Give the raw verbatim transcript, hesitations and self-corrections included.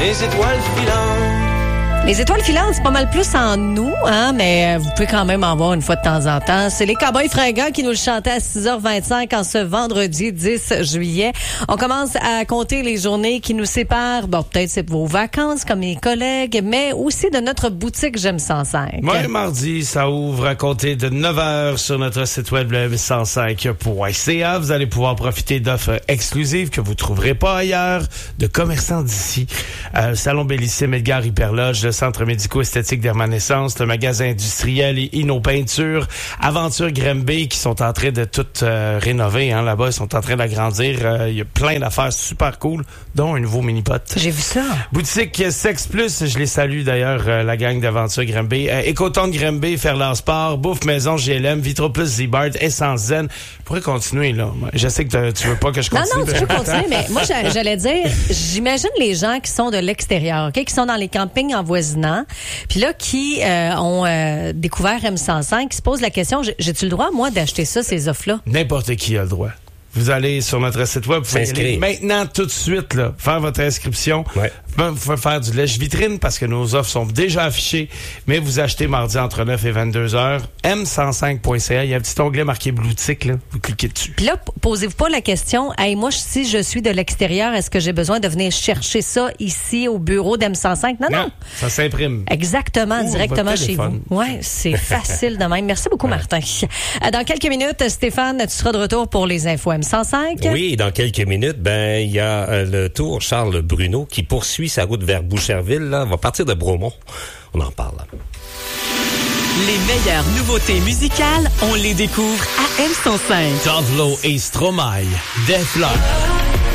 Les étoiles filantes. Les étoiles filantes, c'est pas mal plus en nous, hein, mais vous pouvez quand même en voir une fois de temps en temps. C'est les Cowboys fringants qui nous le chantaient à six heures vingt-cinq en ce vendredi dix juillet. On commence à compter les journées qui nous séparent. Bon, peut-être c'est vos vacances comme mes collègues, mais aussi de notre boutique J'aime cent cinq. Oui, mardi, ça ouvre à compter de neuf heures sur notre site web le cent cinq point c a. Vous allez pouvoir profiter d'offres exclusives que vous trouverez pas ailleurs, de commerçants d'ici. Euh, Salon Bellissime, Edgar Hyperloge, le Centre médico-esthétique d'Hermanescence, le magasin industriel et Inno Peinture, Aventure Grimby qui sont en train de tout euh, rénover, hein, là-bas, ils sont en train d'agrandir. Il euh, y a plein d'affaires super cool, dont un nouveau mini-pot. J'ai vu ça. Boutique Sex Plus, je les salue d'ailleurs, euh, la gang d'Aventure Grimby. Euh, Écoton de Grimby, Fairland Sport, Bouffe Maison G L M, Vitro Plus Z-Bart, Essence Zen. Je pourrais continuer, là. Je sais que tu veux pas que je continue. Non, non, tu peux continuer, mais moi, j'allais dire, j'imagine les gens qui sont de l'extérieur, OK, qui sont dans les campings en voisinant, puis là, qui euh, ont euh, découvert M cent cinq, qui se posent la question, j'ai-tu le droit, moi, d'acheter ça, ces offres-là? N'importe qui a le droit. Vous allez sur notre site web, vous pouvez aller maintenant, tout de suite, là, faire votre inscription. Ouais. Vous pouvez faire du lèche-vitrine parce que nos offres sont déjà affichées, mais vous achetez mardi entre neuf et vingt-deux heures. M cent cinq point c a, il y a un petit onglet marqué Boutique, là. Vous cliquez dessus. Puis là, posez-vous pas la question, hey, moi, si je suis de l'extérieur, est-ce que j'ai besoin de venir chercher ça ici au bureau d'M cent cinq? Non, non. non. Ça s'imprime. Exactement, oh, directement chez vous. Ouais, c'est facile de même. Merci beaucoup, ouais. Martin. Dans quelques minutes, Stéphane, tu seras de retour pour les infos M cent cinq. Oui, dans quelques minutes, ben, il y a euh, le Tour Charles Bruno qui poursuit sa route vers Boucherville, là. On va partir de Bromont. On en parle, là. Les meilleures nouveautés musicales, on les découvre à M cent cinq. Dovlo et Stromae, Def Leppard.